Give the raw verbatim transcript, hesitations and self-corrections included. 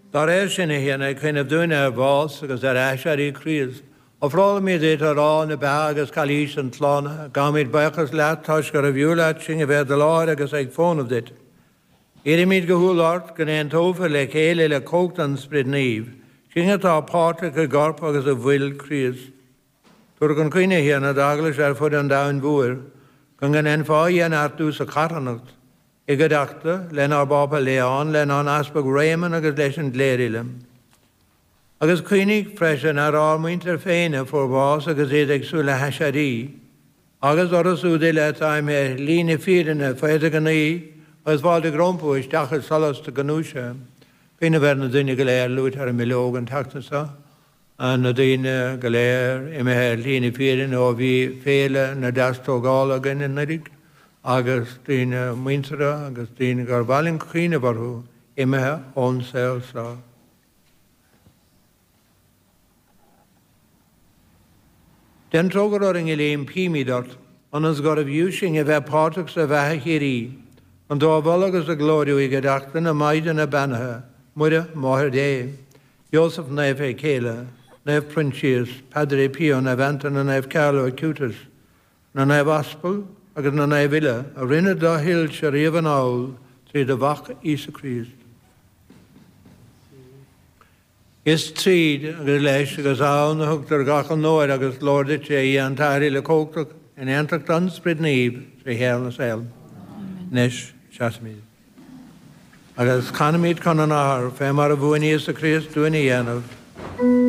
Dar er sinna héana chuineh dúine ar bhás agus ar eisiarí críos. A frála míad é a rá na bea agus chalís an tlána, gámid bachas leat táis gur a bhiúlaat sin a bheith de láir agus ag fónmh dit. Éidir míad go húlart gan éon tófa le chéile le cógtan sprid níomh, sin atá páirte go garp agus a bhfuil críos. Tuair gan cuine héana daglas ar fud an dain bhuair, gan gan éon fáíon artús a caranacht, i gadaachta len ar bápa leán len an aspag réimen agus leis an léirilim. Agus cuinig freisin ar ámuintar féine for bás agus éad ag súla heisiarí, agus oras údé le táim é lína fírinna féide gan í, agus bháil de grompu is deachas salas de ganúise. Cuine ver na duine go léir lút ar a milógan teachtasa, a na duine go léir imethe lína fírin ó bhí féle na dastógála gan in narig, agus duine muintere agus duine gur bhailin chuine barú imethe ón saoil sa. Den trógar ar an iléim pímidart, anas gur a bhiúsing a bheith páteach sa bheithe chéirí, an dó bhil agus a glóriú i gadaachta na maidin na banathe, muire máthir dé, Joseph naibh é céile, naibh Princius, Padre Pio na bhainta na naibh Carlo Acutus, na naibh Aspel agus na naibh Ile, a rinne dá hill se riamh an áil trí de bhach Isa Christ. Is tríd agus leis agus áil na thugtar gachan nóir agus lorda sé í an táirí le cógtach in antrach dan sprid níomh sé héal na saoil. Nes, seasamíad. Agus canamíad con an áthar, fé mar a bhuaine Isa Christ dúine dhéanamh.